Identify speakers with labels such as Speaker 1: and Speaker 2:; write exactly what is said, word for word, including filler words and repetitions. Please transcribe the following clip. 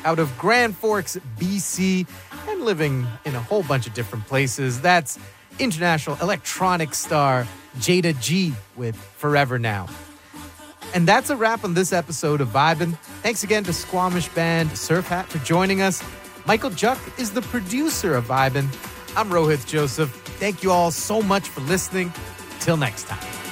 Speaker 1: out of Grand Forks, B C, and living in a whole bunch of different places. That's international electronic star Jada G with Forever Now. And that's a wrap on this episode of Vibin'. Thanks again to Squamish band Surf Hat for joining us. Michael Juck is the producer of Vibin'. I'm Rohit Joseph. Thank you all so much for listening. Till next time.